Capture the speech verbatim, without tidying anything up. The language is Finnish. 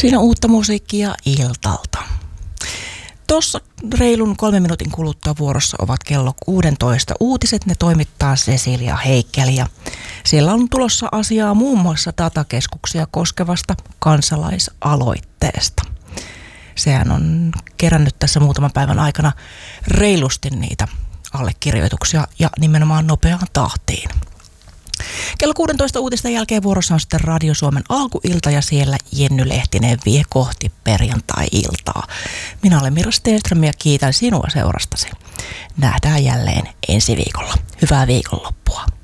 Siinä uutta musiikkia Iltalta. Tuossa reilun kolmen minuutin kuluttua vuorossa ovat kello kuusitoista uutiset. Ne toimittaa Cecilia Heikkeli ja siellä on tulossa asiaa muun muassa datakeskuksia koskevasta kansalaisaloitteesta. Sehän on kerännyt tässä muutaman päivän aikana reilusti niitä allekirjoituksia ja nimenomaan nopeaan tahtiin. Kello kuusitoista uutisten jälkeen vuorossa on sitten Radio Suomen alkuilta ja siellä Jenny Lehtinen vie kohti perjantai-iltaa. Minä olen Mira Stenström ja kiitän sinua seurastasi. Nähdään jälleen ensi viikolla. Hyvää viikonloppua.